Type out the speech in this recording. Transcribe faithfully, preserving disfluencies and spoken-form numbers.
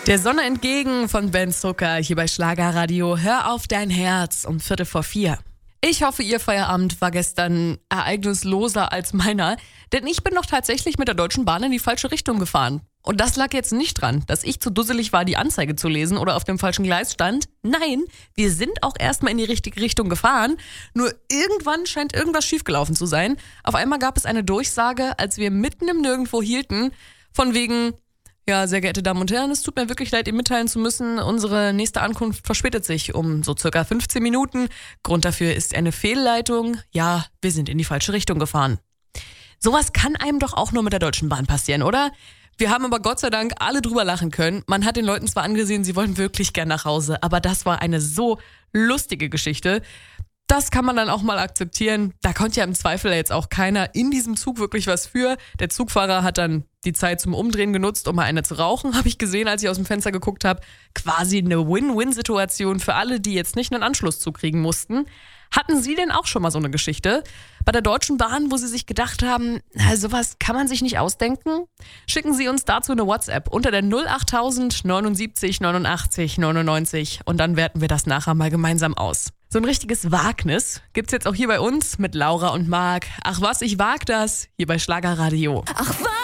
Der Sonne entgegen von Ben Zucker hier bei Schlagerradio. Hör auf dein Herz um Viertel vor vier. Ich hoffe, Ihr Feierabend war gestern ereignisloser als meiner, denn ich bin doch tatsächlich mit der Deutschen Bahn in die falsche Richtung gefahren. Und das lag jetzt nicht dran, dass ich zu dusselig war, die Anzeige zu lesen oder auf dem falschen Gleis stand. Nein, wir sind auch erstmal in die richtige Richtung gefahren. Nur irgendwann scheint irgendwas schiefgelaufen zu sein. Auf einmal gab es eine Durchsage, als wir mitten im Nirgendwo hielten, von wegen: Ja, sehr geehrte Damen und Herren, es tut mir wirklich leid, Ihnen mitteilen zu müssen, unsere nächste Ankunft verspätet sich um so circa fünfzehn Minuten. Grund dafür ist eine Fehlleitung. Ja, wir sind in die falsche Richtung gefahren. Sowas kann einem doch auch nur mit der Deutschen Bahn passieren, oder? Wir haben aber Gott sei Dank alle drüber lachen können. Man hat den Leuten zwar angesehen, sie wollen wirklich gern nach Hause, aber das war eine so lustige Geschichte. Das kann man dann auch mal akzeptieren. Da konnte ja im Zweifel jetzt auch keiner in diesem Zug wirklich was für. Der Zugfahrer hat dann die Zeit zum Umdrehen genutzt, um mal eine zu rauchen, habe ich gesehen, als ich aus dem Fenster geguckt habe. Quasi eine Win-Win-Situation für alle, die jetzt nicht einen Anschlusszug kriegen mussten. Hatten Sie denn auch schon mal so eine Geschichte bei der Deutschen Bahn, wo Sie sich gedacht haben, na, sowas kann man sich nicht ausdenken? Schicken Sie uns dazu eine WhatsApp unter der null achttausend neunundsiebzig neunundachtzig neunundneunzig und dann werten wir das nachher mal gemeinsam aus. So ein richtiges Wagnis gibt's jetzt auch hier bei uns mit Laura und Marc. Ach was, ich wag das, hier bei Schlagerradio. Ach was.